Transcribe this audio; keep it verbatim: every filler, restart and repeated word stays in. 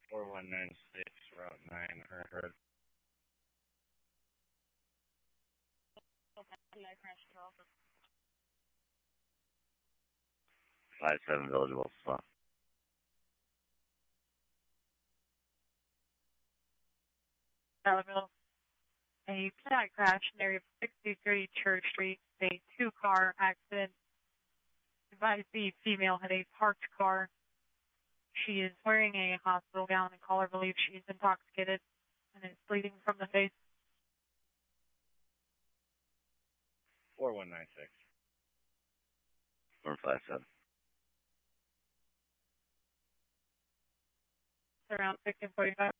four one nine six, Route nine, Hereford. five seven Village Wolf Swamp. Belleville. A Plymouth crash near sixty-three Church Street. A two-car accident. Advised the female had a parked car. She is wearing a hospital gown and caller believes she's intoxicated and is bleeding from the face. four one nine six. four five seven. Around sixteen forty-five.